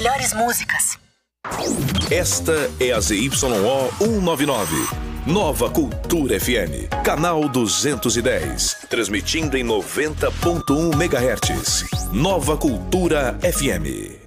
melhores músicas. Esta é a ZYO 199. Nova Cultura FM, canal 210, transmitindo em 90.1 MHz. Nova Cultura FM.